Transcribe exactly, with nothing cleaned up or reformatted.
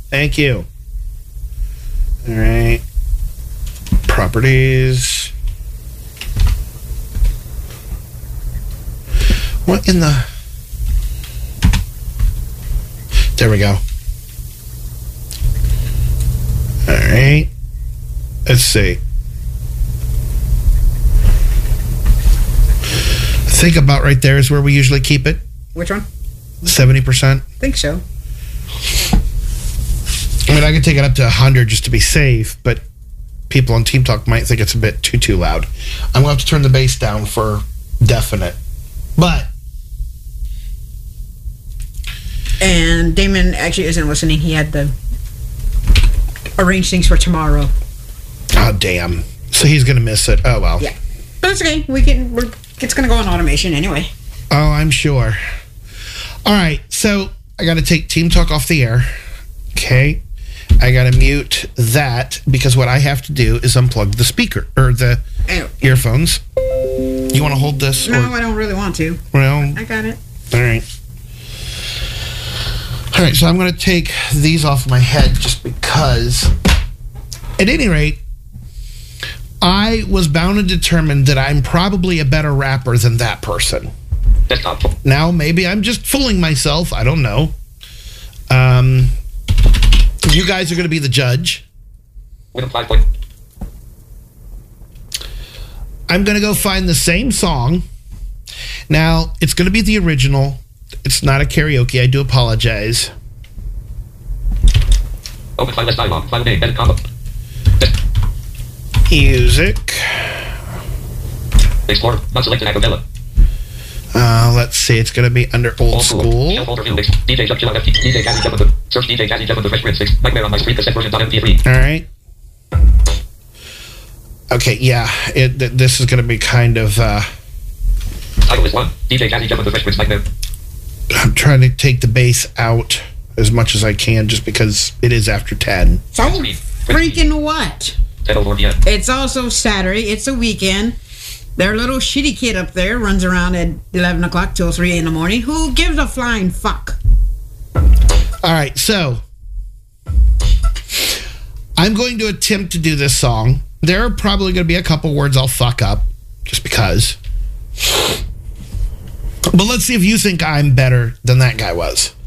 Thank you. All right. Properties. What in the... There we go. All right. Let's see. I think about right there is where we usually keep it. Which one? seventy percent. I think so. I mean, I could take it up to one hundred just to be safe, but people on Team Talk might think it's a bit too, too loud. I'm going to have to turn the bass down for definite. But... And Damon actually isn't listening. He had to arrange things for tomorrow. Oh, damn. So he's going to miss it. Oh, well. Yeah. But it's okay. We can, we're, it's going to go on automation anyway. Oh, I'm sure. All right. So I got to take Team Talk off the air. Okay. I got to mute that because what I have to do is unplug the speaker or the oh. earphones. You want to hold this? No, or, I don't really want to. Well, I got it. All right. All right, so I'm going to take these off my head just because, at any rate, I was bound and determined that I'm probably a better rapper than that person. Now, maybe I'm just fooling myself. I don't know. Um, you guys are going to be the judge. I'm going to go find the same song. Now, it's going to be the original. It's not a karaoke. I do apologize. Open file list dialog. File name. Edit comma. Music. Explorer. Not selected. Acapella. Uh, let's see. It's going to be under old, old school. school. Shelf folder view mix. D J Jump Chill F T. D J Jazzy Jump. Search D J Jazzy Jump. The Fresh Prince six. Nightmare on My Street. Cassette version. M P three. All right. Okay. Yeah. It. Th- this is going to be kind of. Uh, Title is one. D J Jazzy Jump. The Fresh Prince. Nightmare. I'm trying to take the bass out as much as I can just because it is after ten. So freaking what? It's also Saturday. It's a weekend. Their little shitty kid up there runs around at eleven o'clock till three in the morning. Who gives a flying fuck? All right, so I'm going to attempt to do this song. There are probably going to be a couple words I'll fuck up just because. But let's see if you think I'm better than that guy was.